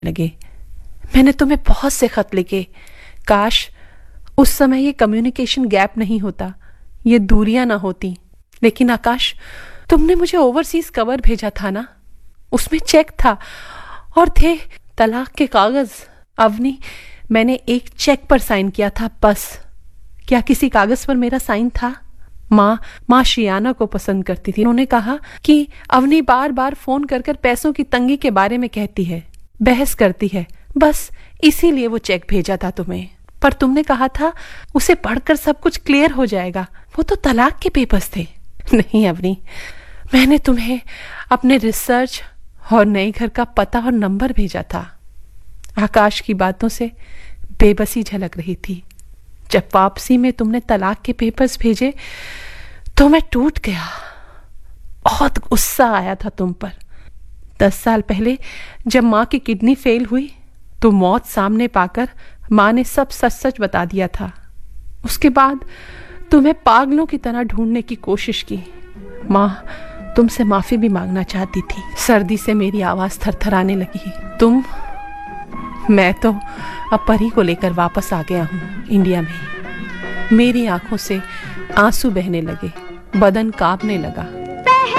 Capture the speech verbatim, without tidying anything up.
लगे। मैंने तुम्हें बहुत से खत लिखे, काश उस समय ये कम्युनिकेशन गैप नहीं होता, ये दूरियां ना होती। लेकिन आकाश, तुमने मुझे ओवरसीज कवर भेजा था ना, उसमें चेक था और थे तलाक के कागज। अवनी, मैंने एक चेक पर साइन किया था बस। क्या किसी कागज पर मेरा साइन था? माँ माँ शियाना को पसंद करती थी। उन्होंने कहा कि अवनी बार बार फोन कर कर पैसों की तंगी के बारे में कहती है, बहस करती है, बस इसीलिए वो चेक भेजा था तुम्हें। पर तुमने कहा था उसे पढ़कर सब कुछ क्लियर हो जाएगा, वो तो तलाक के पेपर्स थे। नहीं अवनी, मैंने तुम्हें अपने रिसर्च और नए घर का पता और नंबर भेजा था। आकाश की बातों से बेबसी झलक रही थी। जब वापसी में तुमने तलाक के पेपर्स भेजे तो मैं टूट गया। बहुत गुस्सा आया था तुम पर। दस साल पहले जब माँ की किडनी फेल हुई तो मौत सामने पाकर माँ ने सब सच सच बता दिया था। उसके बाद तुम्हें पागलों की तरह ढूंढने की कोशिश की। माँ तुमसे माफी भी मांगना चाहती थी। सर्दी से मेरी आवाज थरथराने लगी। तुम, मैं तो अब परी को लेकर वापस आ गया हूँ इंडिया में। मेरी आंखों से आंसू बहने लगे, बदन कांपने लगा।